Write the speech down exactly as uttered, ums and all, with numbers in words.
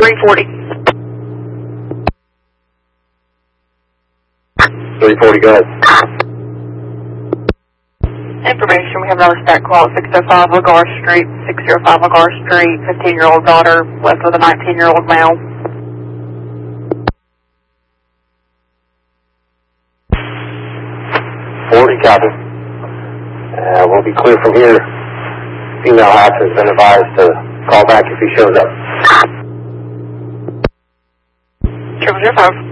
three forty. three forty, go ahead. Information, we have another stack call at six oh five Lagar Street, six oh five Lagar Street, fifteen-year-old daughter left with a nineteen-year-old male. forty, copy. Uh, we'll be clear from here. Female Hatch has been advised to call back if he shows up. Triple zero five.